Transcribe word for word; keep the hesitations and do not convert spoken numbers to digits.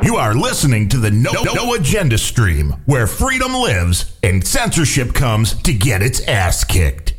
You are listening to the No, no Agenda stream, where freedom lives and censorship comes to get its ass kicked.